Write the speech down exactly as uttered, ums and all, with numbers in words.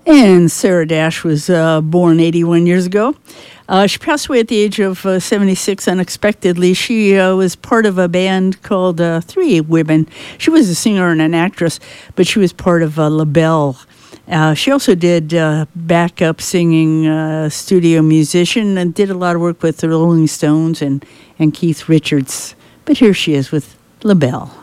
And Sarah Dash was uh, born eighty-one years ago. Uh, she passed away at the age of uh, seventy-six unexpectedly. She uh, was part of a band called uh, Three Women. She was a singer and an actress, but she was part of uh, LaBelle. Uh, she also did uh, backup singing, uh, studio musician, and did a lot of work with the Rolling Stones and, and Keith Richards. But here she is with LaBelle.